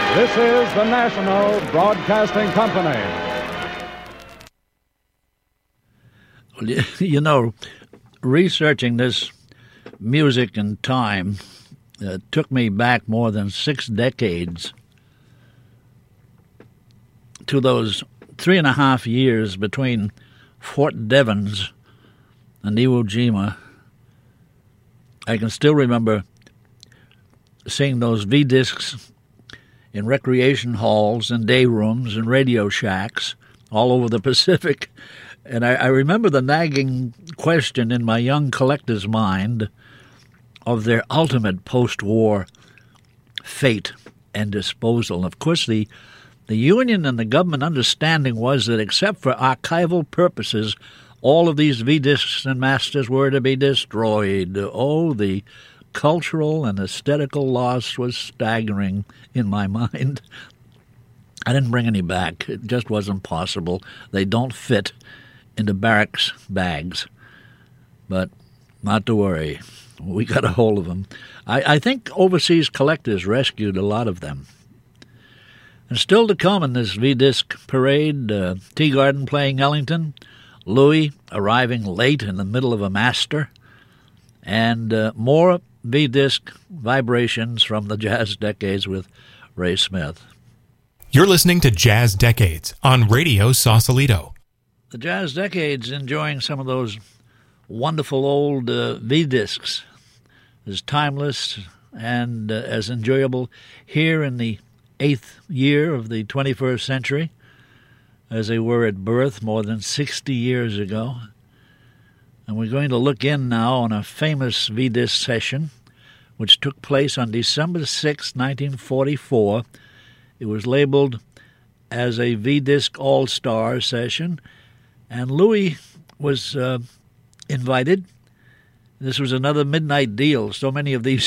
This is the National Broadcasting Company. Well, you know, researching this music and time took me back more than 6 decades to those 3.5 years between Fort Devens and Iwo Jima. I can still remember seeing those V-discs in recreation halls and day rooms and radio shacks all over the Pacific. And I remember the nagging question in my young collector's mind of their ultimate post-war fate and disposal. Of course, the Union and the government understanding was that except for archival purposes, all of these V-discs and masters were to be destroyed. Oh, the cultural and aesthetical loss was staggering in my mind. I didn't bring any back. It just wasn't possible. They don't fit into barracks bags. But not to worry. We got a hold of them. I think overseas collectors rescued a lot of them. And still to come in this V-disc parade, Teagarden playing Ellington, Louis arriving late in the middle of a master, and more V-disc vibrations from the Jazz Decades with Ray Smith. You're listening to Jazz Decades on Radio Sausalito. The Jazz Decades enjoying some of those wonderful old V-discs, as timeless and as enjoyable here in the 8th year of the 21st century as they were at birth more than 60 years ago. And we're going to look in now on a famous V-disc session which took place on December 6, 1944. It was labeled as a V-disc All-Star session, and Louis was invited. This was another midnight deal. So many of these